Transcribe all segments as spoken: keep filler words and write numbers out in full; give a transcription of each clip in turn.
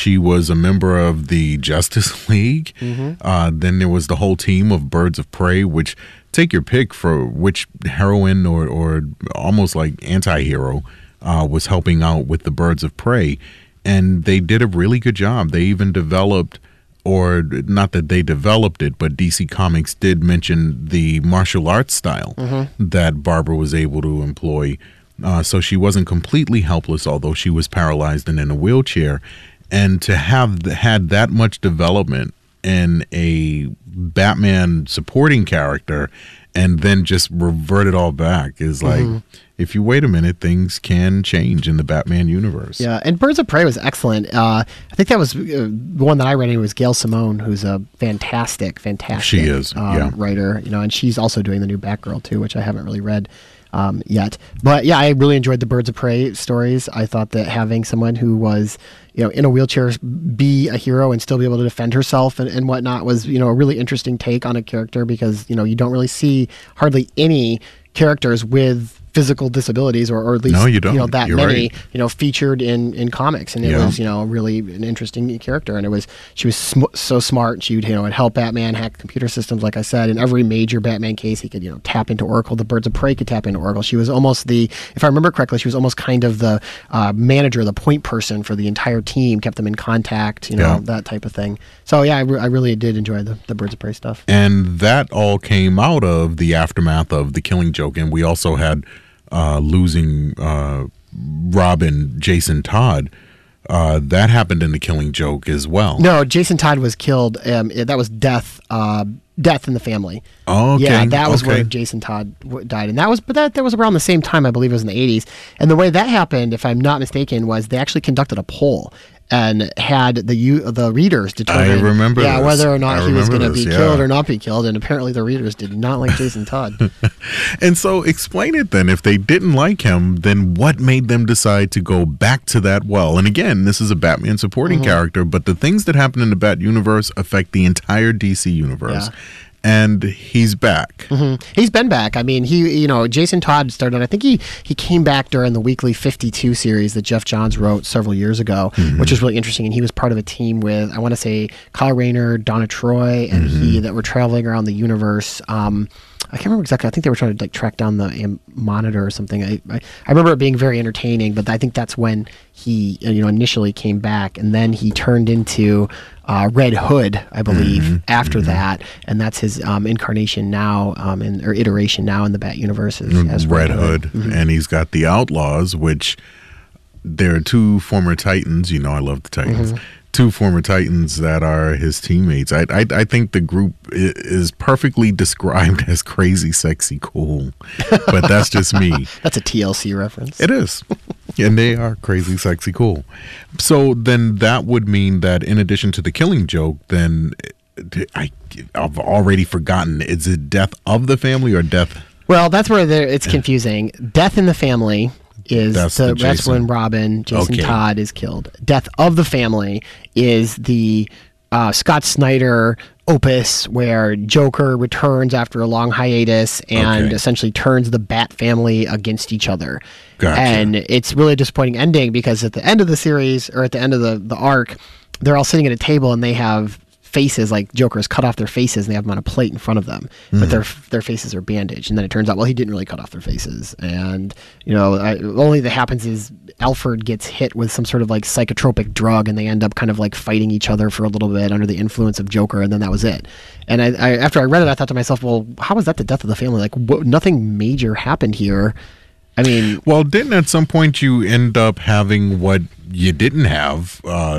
she was a member of the Justice League. Mm-hmm. Uh, then there was the whole team of Birds of Prey, which take your pick for which heroine or, or almost like anti-hero uh, was helping out with the Birds of Prey. And they did a really good job. They even developed, or not that they developed it, but D C Comics did mention the martial arts style mm-hmm. that Barbara was able to employ. Uh, so she wasn't completely helpless, although she was paralyzed and in a wheelchair. And to have had that much development in a Batman supporting character and then just revert it all back is like, mm-hmm. if you wait a minute, things can change in the Batman universe. Yeah, and Birds of Prey was excellent. Uh, I think that was uh, the one that I read. It was Gail Simone, who's a fantastic, fantastic she is, um, yeah. writer. You know, and she's also doing the new Batgirl too, which I haven't really read um, yet. But yeah, I really enjoyed the Birds of Prey stories. I thought that having someone who was, you know, in a wheelchair be a hero and still be able to defend herself and, and whatnot was, you know, a really interesting take on a character, because, you know, you don't really see hardly any characters with physical disabilities, or, or at least no, you, don't. you know that You're many, right. you know, featured in, in comics, and it yeah. was, you know, really an interesting character, and it was she was sm- so smart. She would, you know, would help Batman hack computer systems, like I said, in every major Batman case. He could, you know, tap into Oracle. The Birds of Prey could tap into Oracle. She was almost the, if I remember correctly, she was almost kind of the uh, manager, the point person for the entire team, kept them in contact, you know, yeah. that type of thing. So yeah, I, re- I really did enjoy the, the Birds of Prey stuff. And that all came out of the aftermath of the Killing Joke, and we also had uh, losing uh, Robin, Jason Todd. Uh, that happened in the Killing Joke as well. No, Jason Todd was killed. Um, that was death. Uh, death in the family. Oh, okay. Yeah, that was okay. where Jason Todd w- died, and that was, but that that was around the same time. I believe it was in the eighties. And the way that happened, if I'm not mistaken, was they actually conducted a poll and had the you the readers determine, I remember yeah, this. whether or not I he was going to this, be yeah. killed or not be killed. And apparently, the readers did not like Jason Todd. And so, explain it then. If they didn't like him, then what made them decide to go back to that well? And again, this is a Batman supporting mm-hmm. character, but the things that happen in the Bat universe affect the entire D C universe. Yeah. And he's back. Mm-hmm. He's been back. I mean, he, you know, Jason Todd started, I think he, he came back during the Weekly fifty-two series that Jeff Johns wrote several years ago, mm-hmm. which was really interesting. And he was part of a team with, I want to say, Kyle Rayner, Donna Troy, and mm-hmm. he that were traveling around the universe. Um, I can't remember exactly. I think they were trying to like track down the um, Monitor or something. I, I I remember it being very entertaining, but I think that's when he, you know, initially came back, and then he turned into uh, Red Hood, I believe, mm-hmm. after mm-hmm. that, and that's his um, incarnation now, um, in, or iteration now in the Bat universe as, as Red, Red Hood, Hood. Mm-hmm. And he's got the Outlaws, which there are two former Titans. You know, I love the Titans. Mm-hmm. Two former Titans that are his teammates. I, I I think the group is perfectly described as crazy, sexy, cool. But that's just me. That's a T L C reference. It is. And they are crazy, sexy, cool. So then that would mean that in addition to the Killing Joke, then I, I've already forgotten. Is it death of the family or death? Well, that's where it's confusing. Death in the family is that's, the, the that's when Robin, Jason okay. Todd, is killed. Death of the Family is the uh, Scott Snyder opus where Joker returns after a long hiatus and okay. essentially turns the Bat family against each other. Gotcha. And it's really a disappointing ending, because at the end of the series, or at the end of the, the arc, they're all sitting at a table and they have faces, like Joker's cut off their faces and they have them on a plate in front of them, mm. but their their faces are bandaged. And then it turns out, well, he didn't really cut off their faces. And, you know, I, only that happens is Alfred gets hit with some sort of like psychotropic drug, and they end up kind of like fighting each other for a little bit under the influence of Joker, and then that was it. And I, I after I read it, I thought to myself, well, how was that the death of the family? Like, what, nothing major happened here. I mean, well, didn't at some point you end up having what you didn't have uh,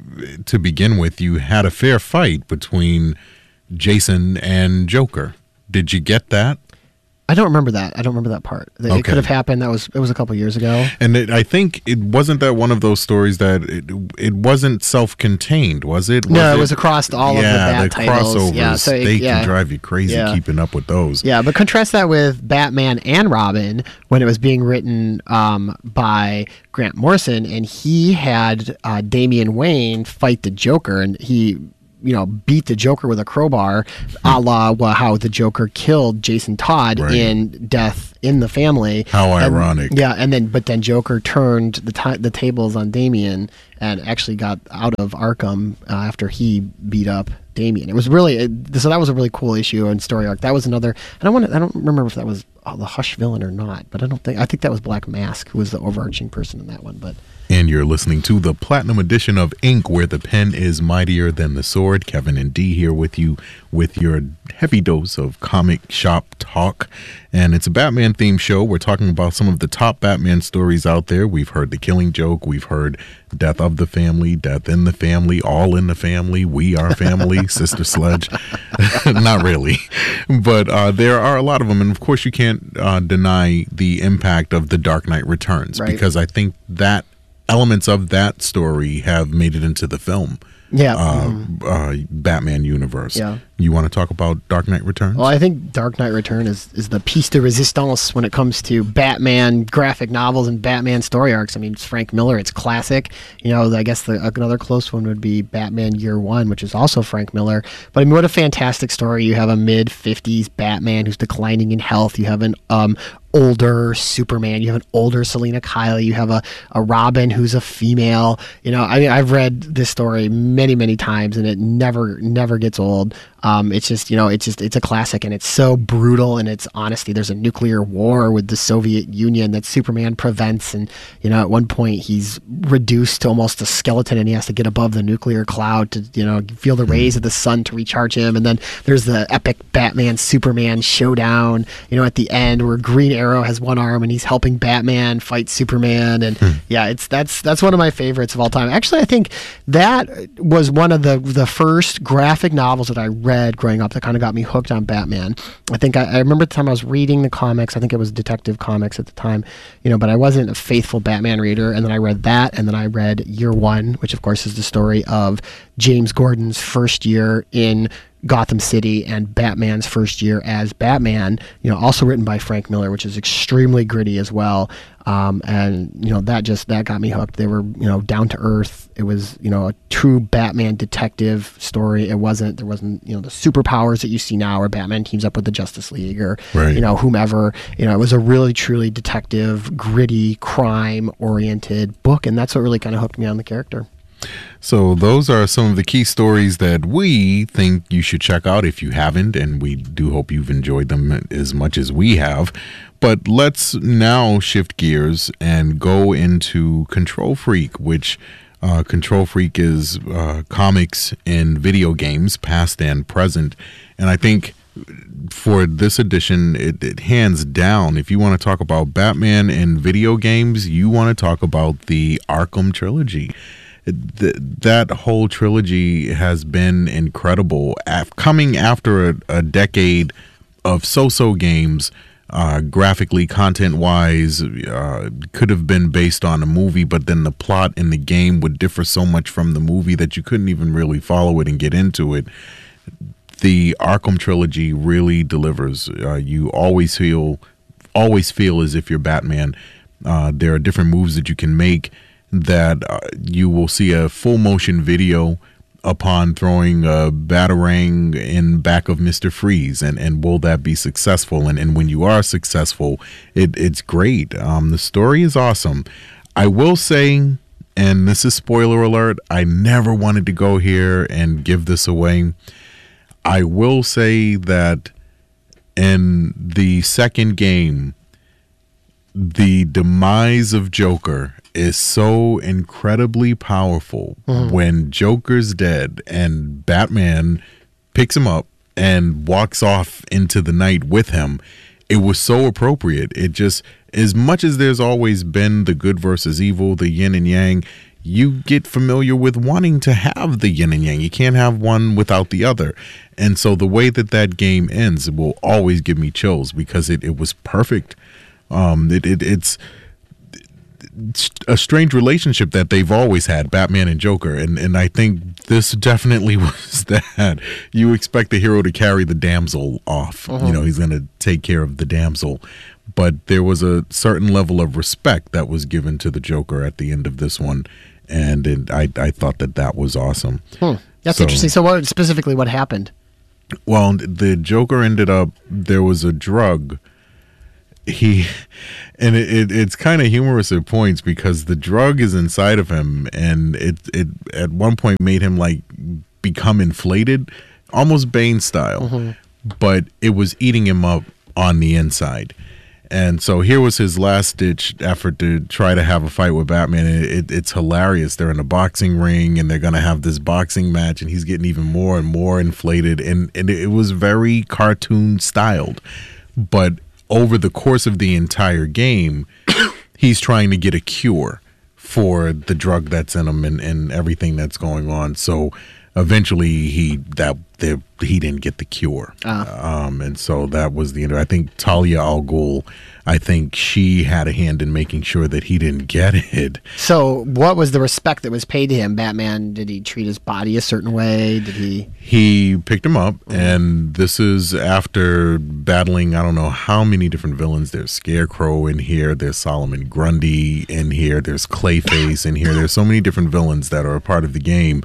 to begin with? You had a fair fight between Jason and Joker. Did you get that? I don't remember that. I don't remember that part. It okay. could have happened. That was it was a couple years ago. And it, I think it wasn't that one of those stories that it, it wasn't self-contained, was it? Was no, it was across all yeah, of the Bat the titles. Crossovers, yeah, so it, they yeah. can drive you crazy yeah. keeping up with those. Yeah, but contrast that with Batman and Robin when it was being written um, by Grant Morrison, and he had uh, Damian Wayne fight the Joker, and he you know, beat the Joker with a crowbar, a la well, how the Joker killed Jason Todd Right. in Death in the Family. How And- ironic. yeah, and then but then Joker turned the ti the tables on Damien and actually got out of Arkham uh, after he beat up Damien. It was really it, so that was a really cool issue and story arc. That was another. I don't want to. I don't remember if that was uh, the Hush villain or not, but I don't think. I think that was Black Mask who was the overarching person in that one. But And you're listening to the Platinum Edition of Ink, where the pen is mightier than the sword. Kevin and D here with you with your heavy dose of comic shop talk. And it's a Batman themed show. We're talking about some of the top Batman stories out there. We've heard The Killing Joke. We've heard Death of the Family, Death in the Family, All in the Family, We Are Family, Sister Sledge. Not really. But uh, there are a lot of them. And of course, you can't uh, deny the impact of The Dark Knight Returns, Right. because I think that elements of that story have made it into the film yeah, uh, mhm. uh, Batman universe. Yeah. You want to talk about Dark Knight Returns? Well, I think Dark Knight Return is, is the piece de resistance when it comes to Batman graphic novels and Batman story arcs. I mean, it's Frank Miller. It's classic. You know, I guess the, another close one would be Batman Year One, which is also Frank Miller. But I mean, what a fantastic story. You have a mid fifties Batman who's declining in health. You have an um, older Superman. You have an older Selena Kyle. You have a, a Robin who's a female. You know, I mean, I've read this story many, many times, and it never, never gets old. Um, it's just, you know, it's just, it's a classic, and it's so brutal in its honesty. There's a nuclear war with the Soviet Union that Superman prevents, and, you know, at one point he's reduced to almost a skeleton, and he has to get above the nuclear cloud to, you know, feel the rays of the sun to recharge him. And then there's the epic Batman Superman showdown, you know, at the end where Green Arrow has one arm and he's helping Batman fight Superman. And yeah, it's that's that's one of my favorites of all time. Actually, I think that was one of the the first graphic novels that I read growing up that kind of got me hooked on Batman. I think I, I remember the time I was reading the comics. I think it was Detective Comics at the time, you know, but I wasn't a faithful Batman reader. And then I read that, and then I read Year One, which of course is the story of James Gordon's first year in Gotham City and Batman's first year as Batman, you know, also written by Frank Miller, which is extremely gritty as well. Um, and, you know, that just, that got me hooked. They were, you know, down to earth. It was, you know, a true Batman detective story. It wasn't, there wasn't, you know, the superpowers that you see now where Batman teams up with the Justice League or, Right. you know, whomever. You know, it was a really, truly detective, gritty, crime-oriented book. And that's what really kind of hooked me on the character. So those are some of the key stories that we think you should check out if you haven't, and we do hope you've enjoyed them as much as we have. But let's now shift gears and go into Control Freak, which uh, Control Freak is uh, comics and video games, past and present. And I think for this edition, it, it hands down, if you want to talk about Batman and video games, you want to talk about the Arkham trilogy. Th- that whole trilogy has been incredible. Af- coming after a, a decade of so-so games, uh, graphically, content-wise, uh, could have been based on a movie, but then the plot in the game would differ so much from the movie that you couldn't even really follow it and get into it. The Arkham trilogy really delivers. Uh, you always feel, always feel as if you're Batman. Uh, there are different moves that you can make that uh, you will see a full motion video upon throwing a Batarang in back of Mister Freeze, and, and will that be successful? And, and when you are successful, it, it's great. Um, the story is awesome. I will say, and this is spoiler alert, I never wanted to go here and give this away. I will say that in the second game, the demise of Joker is so incredibly powerful. Mm. When Joker's dead and Batman picks him up and walks off into the night with him, it was so appropriate. It just, as much as there's always been the good versus evil, the yin and yang, you get familiar with wanting to have the yin and yang. You can't have one without the other. And so the way that that game ends will always give me chills because it, it was perfect. Um, it, it it's a strange relationship that they've always had, Batman and Joker, and and I think this definitely was that. You expect the hero to carry the damsel off. Uh-huh. You know, he's going to take care of the damsel, but there was a certain level of respect that was given to the Joker at the end of this one, and it, I I thought that that was awesome. Hmm. That's So- interesting. So, what specifically what happened? Well, the Joker ended up, there was a drug. He, and it, it it's kind of humorous at points because the drug is inside of him, and it it at one point made him like become inflated, almost Bane style, but it was eating him up on the inside. And so here was his last ditch effort to try to have a fight with Batman. And it, it, it's hilarious. They're in a boxing ring and they're going to have this boxing match, and he's getting even more and more inflated. And, and it was very cartoon styled. But over the course of the entire game, he's trying to get a cure for the drug that's in him and, and everything that's going on. So eventually he that the, he didn't get the cure. Um, and so that was the end. I think Talia al Ghul, I think she had a hand in making sure that he didn't get it. So, what was the respect that was paid to him? Batman, did he treat his body a certain way? Did he? He picked him up, and this is after battling, I don't know how many different villains. There's Scarecrow in here, there's Solomon Grundy in here, there's Clayface in here. There's so many different villains that are a part of the game.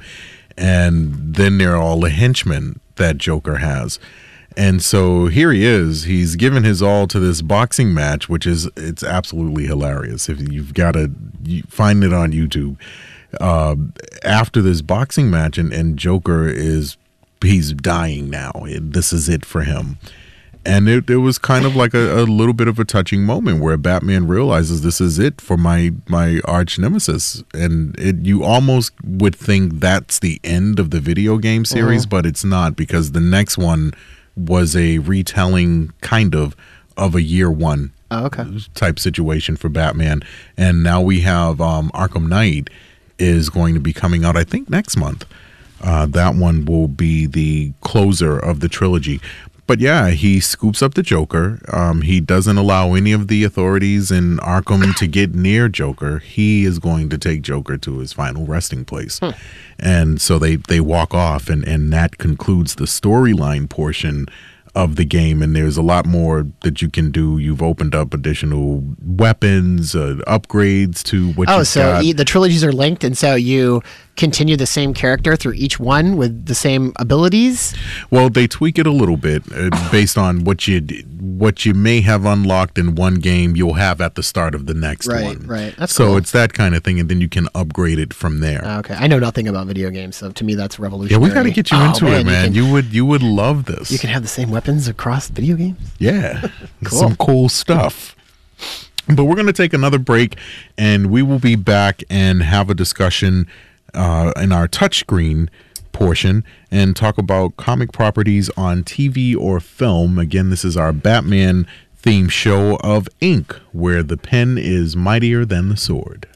And then there are all the henchmen that Joker has. And so here he is. He's given his all to this boxing match, which is, it's absolutely hilarious. If you've got to you find it on YouTube. Uh, after this boxing match, and, and Joker is, he's dying now. This is it for him. And it, it was kind of like a, a little bit of a touching moment where Batman realizes this is it for my my arch nemesis. And it, you almost would think that's the end of the video game series, but it's not, because the next one was a retelling kind of of a year one Oh, okay. type situation for Batman. And now we have um, Arkham Knight is going to be coming out, I think, next month. Uh, that one will be the closer of the trilogy. But yeah, he scoops up the Joker. Um, he doesn't allow any of the authorities in Arkham to get near Joker. He is going to take Joker to his final resting place. Hmm. And so they, they walk off, and, and that concludes the storyline portion of the game. And there's a lot more that you can do. You've opened up additional weapons, uh, upgrades to what Oh, you've so got. e- the trilogies are linked, and so you continue the same character through each one with the same abilities? Well, they tweak it a little bit uh, based on what you what you may have unlocked in one game, you'll have at the start of the next Right, one. right. That's so cool. it's that kind of thing, and then you can upgrade it from there. Okay, I know nothing about video games, so to me that's yeah, revolutionary. we got to get you Oh, into it, man. You, You, would you would love this. can, you can have the same weapons across video games? Yeah, Cool. some cool stuff. But we're going to take another break, and we will be back and have a discussion uh, in our touchscreen portion and talk about comic properties on T V or film. Again, this is our Batman theme show of Ink, where the pen is mightier than the sword.